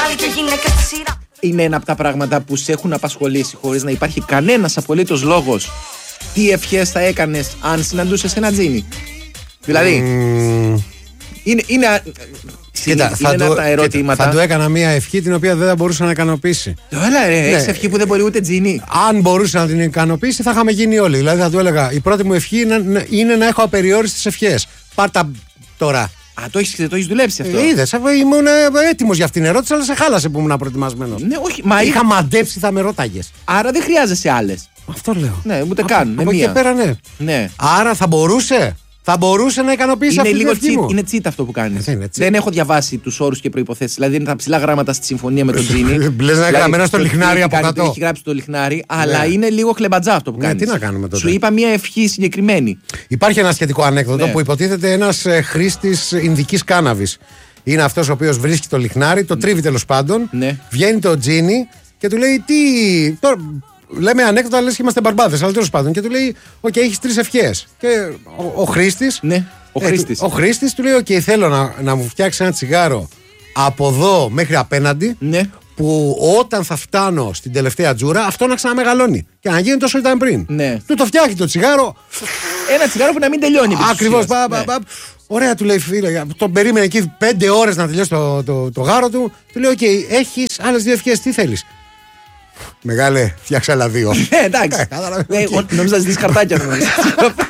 Είναι ένα από τα πράγματα που σε έχουν απασχολήσει χωρίς να υπάρχει κανένας απολύτως λόγος. Τι ευχές θα έκανες αν συναντούσες ένα τζίνι? Δηλαδή, είναι ένα από τα ερωτήματα. Θα του έκανα μια ευχή την οποία δεν θα μπορούσε να ικανοποιήσει. Έλα, έχεις ευχή που δεν μπορεί ούτε τζίνι. Αν μπορούσε να την ικανοποιήσει, θα είχαμε γίνει όλοι. Δηλαδή, θα του έλεγα: η πρώτη μου ευχή είναι να έχω απεριόριστες ευχές. Πάρτα τώρα. Α, το έχεις δουλέψει αυτό. Είδες, ήμουν έτοιμος για αυτήν την ερώτηση, αλλά σε χάλασε που ήμουν προετοιμασμένος. Ναι, όχι, είχα μαντέψει, θα με ρώταγες. Άρα δεν χρειάζεσαι άλλες. Αυτό λέω. Ναι, ούτε καν. Από εκεί και πέρα, ναι. Άρα θα μπορούσε. Θα μπορούσε να ικανοποιήσει αυτή την ευχή μου. Είναι cheat αυτό που κάνεις. Δεν έχω διαβάσει τους όρους και προϋποθέσεις. Δηλαδή είναι τα ψηλά γράμματα στη συμφωνία με τον Τζίνι. Λες να είναι γραμμένα στο λιχνάρι από κάτω. Έχει γράψει το λιχνάρι, αλλά είναι λίγο χλεμπατζά αυτό που κάνεις. Τι να κάνουμε τότε. Σου είπα μια ευχή συγκεκριμένη. Υπάρχει ένα σχετικό ανέκδοτο που υποτίθεται ένας χρήστης ινδικής κάναβης. Είναι αυτός ο οποίος βρίσκει το λιχνάρι, το τρίβει τέλος πάντων. Βγαίνει το Τζίνι και του λέει τι. Λέμε ανέκδοτα, λες και είμαστε μπαρμπάδες, αλλά τέλος πάντων. Και του λέει: οκ, έχεις 3 ευχές. Και ο χρήστης. Ναι, ο χρήστης του λέει: οκ, θέλω να μου φτιάξει ένα τσιγάρο από εδώ μέχρι απέναντι. Ναι. Που όταν θα φτάνω στην τελευταία τζούρα, αυτό να ξαναμεγαλώνει. Και να γίνει τόσο ήταν πριν. Ναι. Του το φτιάχνει το τσιγάρο. Ένα τσιγάρο που να μην τελειώνει. Ακριβώς. Ωραία, του λέει φίλε. Τον περίμενε εκεί 5 ώρες να τελειώσει το γάρο του. Του λέει: οκ, έχεις άλλες 2 ευχές, τι θέλεις? Μεγάλε, φτιάξα άλλα 2. Εντάξει. Νόμιζα να ζητήσεις χαρτάκια.